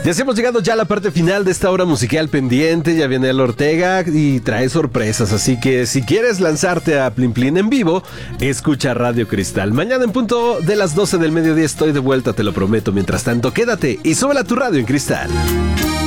Y así hemos llegado ya a la parte final de esta hora musical pendiente. Ya viene El Ortega y trae sorpresas, así que si quieres lanzarte a Plin Plin en vivo, escucha Radio Cristal. Mañana en punto de las 12 del mediodía estoy de vuelta, te lo prometo. Mientras tanto, quédate y súbela a tu radio en Cristal.